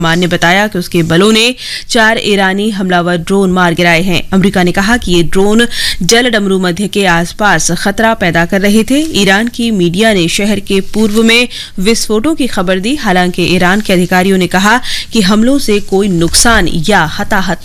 मान ने बताया कि उसके बलों ने 4 ईरानी हमलावर ड्रोन मार गिराए हैं। अमेरिका ने कहा कि ये ड्रोन जल डमरू मध्य के आसपास खतरा पैदा कर रहे थे। ईरान की मीडिया ने शहर के पूर्व में विस्फोटों की खबर दी। हालांकि ईरान के अधिकारियों ने कहा कि हमलों से कोई नुकसान या हताहत